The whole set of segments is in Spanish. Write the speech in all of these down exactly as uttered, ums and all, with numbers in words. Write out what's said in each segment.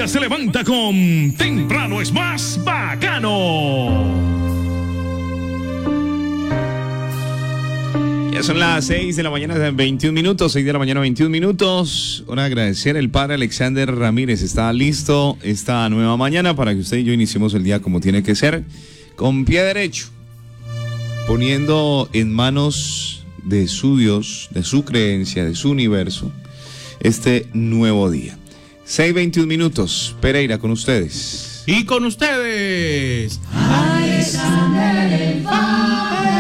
día se levanta con Temprano es más bacano. Ya son las seis de la mañana, veintiún minutos, seis de la mañana, veintiún minutos. Hora de agradecer, el padre Alexander Ramírez está listo esta nueva mañana para que usted y yo iniciemos el día como tiene que ser, con pie derecho, poniendo en manos de su Dios, de su creencia, de su universo, este nuevo día. seis veintiún minutos, Pereira con ustedes. Y con ustedes, Alexander el Padre.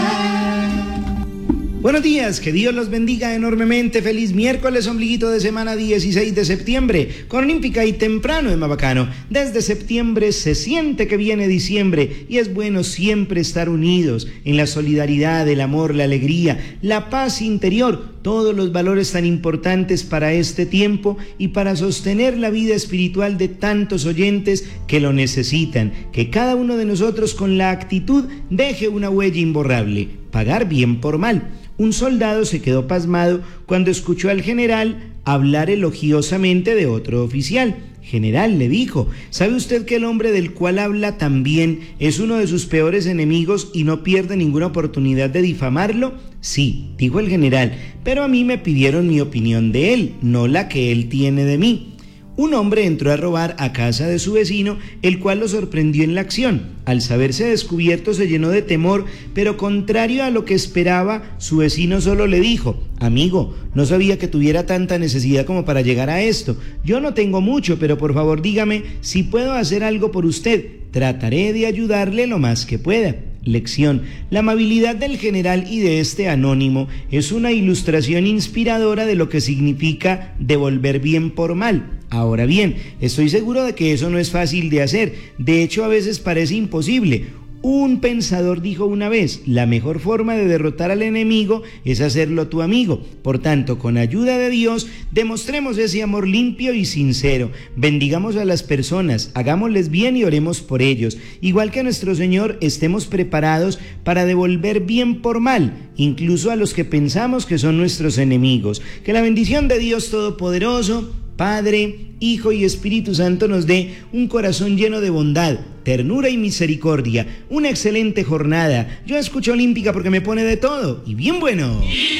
Buenos días, que Dios los bendiga enormemente. Feliz miércoles, ombliguito de semana dieciséis de septiembre, con Olímpica y Temprano en Mabacano. Desde septiembre se siente que viene diciembre y es bueno siempre estar unidos en la solidaridad, el amor, la alegría, la paz interior, todos los valores tan importantes para este tiempo y para sostener la vida espiritual de tantos oyentes que lo necesitan. Que cada uno de nosotros con la actitud deje una huella imborrable. Pagar bien por mal. Un soldado se quedó pasmado cuando escuchó al general hablar elogiosamente de otro oficial. General, le dijo, ¿sabe usted que el hombre del cual habla tan bien es uno de sus peores enemigos y no pierde ninguna oportunidad de difamarlo? Sí, dijo el general, pero a mí me pidieron mi opinión de él, no la que él tiene de mí. Un hombre entró a robar a casa de su vecino, el cual lo sorprendió en la acción. Al saberse descubierto se llenó de temor, pero contrario a lo que esperaba, su vecino solo le dijo: amigo, no sabía que tuviera tanta necesidad como para llegar a esto. Yo no tengo mucho, pero por favor dígame si puedo hacer algo por usted. Trataré de ayudarle lo más que pueda. Lección: la amabilidad del general y de este anónimo es una ilustración inspiradora de lo que significa devolver bien por mal. Ahora bien, estoy seguro de que eso no es fácil de hacer, de hecho a veces parece imposible. Un pensador dijo una vez: la mejor forma de derrotar al enemigo es hacerlo tu amigo. Por tanto, con ayuda de Dios, demostremos ese amor limpio y sincero. Bendigamos a las personas, hagámosles bien y oremos por ellos. Igual que nuestro Señor, estemos preparados para devolver bien por mal, incluso a los que pensamos que son nuestros enemigos. Que la bendición de Dios Todopoderoso, Padre, Hijo y Espíritu Santo nos dé un corazón lleno de bondad, ternura y misericordia. Una excelente jornada. Yo escucho Olímpica porque me pone de todo y bien bueno.